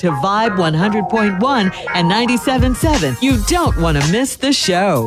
to Vibe 100.1 and 97.7. You don't want to miss the show.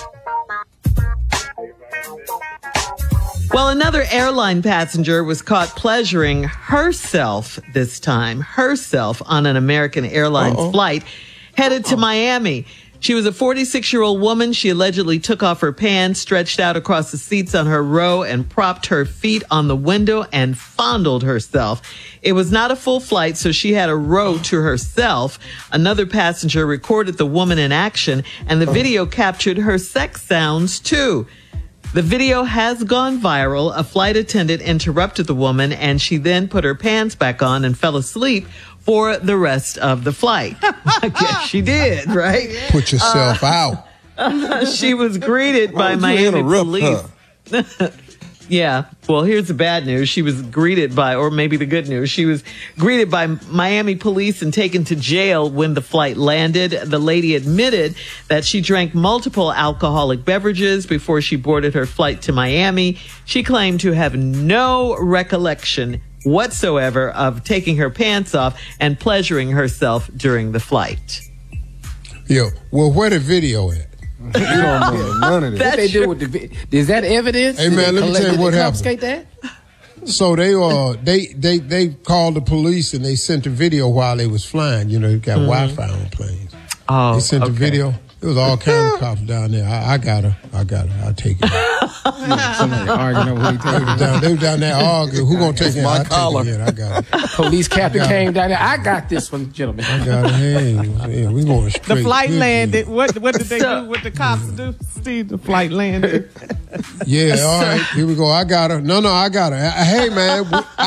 Well, another airline passenger was caught pleasuring herself this time, on an American Airlines flight headed to Miami. She was a 46-year-old woman. She allegedly took off her pants, stretched out across the seats on her row, and propped her feet on the window and fondled herself. It was not a full flight, so she had a row to herself. Another passenger recorded the woman in action, and the video captured her sex sounds, too. The video has gone viral. A flight attendant interrupted the woman, and she then put her pants back on and fell asleep for the rest of the flight. I guess she did, right? Put yourself out. She was greeted by Miami police. Yeah. Well, here's the bad news. She was greeted by, or maybe the good news, she was greeted by Miami police and taken to jail when the flight landed. The lady admitted that she drank multiple alcoholic beverages before she boarded her flight to Miami. She claimed to have no recollection whatsoever of taking her pants off and pleasuring herself during the flight. Yo, well, where the video at? You don't know none of this. What they do with the is that evidence? Hey man, let me tell you what happened. That? So they called the police and they sent a video while they was flying. You know, you got Wi-Fi on planes. Oh, they sent the video. It was all kinds of cops down there. I got her. I'll take it. Somebody arguing over who he taking. They were down there arguing. Who gonna take it? My collar. I got it. Police captain came down there. I got this one, gentlemen. I got it. Hey, we going straight. The flight landed. What did they do? What the cops do? Steve, the flight landed. Yeah, all right. Here we go. I got her. No, I got her. Hey, man,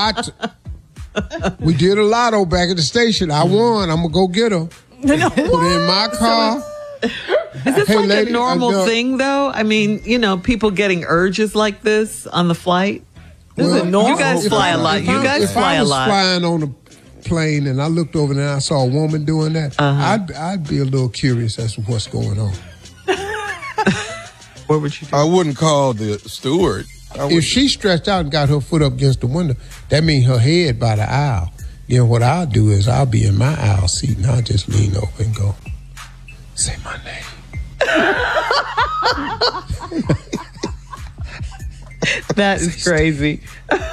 we did a lotto back at the station. I won. I'm going to go get her. Put her in my car. Is this like lady, a normal thing, though? I mean, you know, people getting urges like this on the flight? Is it normal? You guys fly a lot. If I was flying on a plane and I looked over there and I saw a woman doing that, I'd be a little curious as to what's going on. What would you do? I wouldn't call the steward. If she stretched out and got her foot up against the window, that means her head by the aisle. You know, what I'll do is I'll be in my aisle seat and I'll just lean over and go, say my name. That is crazy.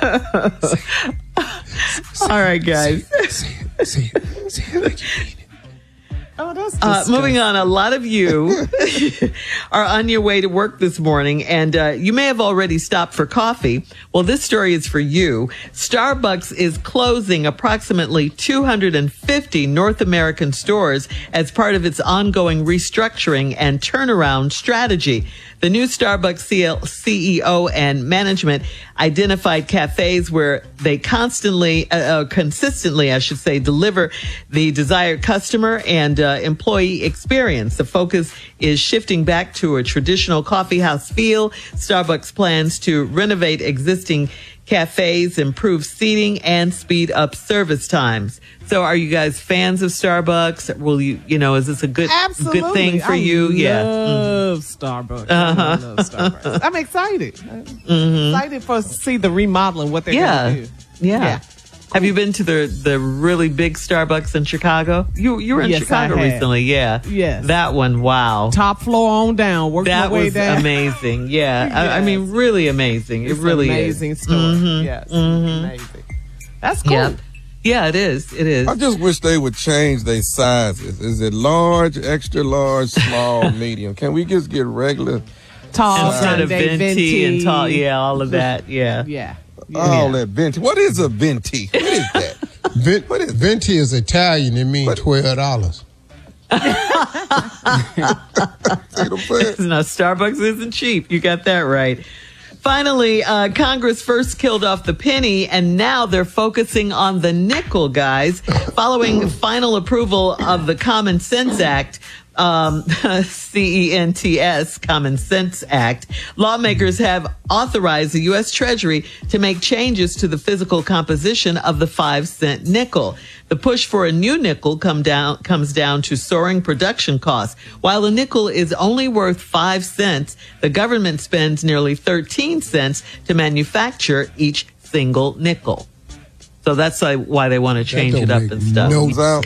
All right, guys. Say it like you mean it. Oh, that's moving on, a lot of you are on your way to work this morning, and you may have already stopped for coffee. Well, this story is for you. Starbucks is closing approximately 250 North American stores as part of its ongoing restructuring and turnaround strategy. The new Starbucks CEO and management identified cafes where they consistently, deliver the desired customer and employee experience. The focus is shifting back to a traditional coffee house feel. Starbucks plans to renovate existing cafes, improve seating, and speed up service times. So are you guys fans of Starbucks? Will is this a good thing for you? I love Starbucks. I love Starbucks. I'm excited. Excited to see the remodeling, what they're going to do. Yeah. Have you been to the really big Starbucks in Chicago? You were in Chicago recently, yeah. Yes. That one, wow. Top floor on down. Worked my way down. That was amazing, yeah. Yes. I mean, really amazing. It's it really amazing is. Amazing store. Yes, amazing. That's cool. Yeah, it is. It is. I just wish they would change their sizes. Is it large, extra large, small, medium? Can we just get regular? Tall, instead of venti and tall, all of that, Yeah. All that venti. What is a venti? What is that? What is venti is Italian. It means $12. No, Starbucks isn't cheap. You got that right. Finally, Congress first killed off the penny, and now they're focusing on the nickel, guys. Following final approval of the Common Sense Act, CENTS, Common Sense Act, lawmakers have authorized the U.S. Treasury to make changes to the physical composition of the 5-cent nickel. The push for a new nickel comes down to soaring production costs. While a nickel is only worth 5 cents, the government spends nearly 13 cents to manufacture each single nickel. So that's why they want to change it up and stuff. No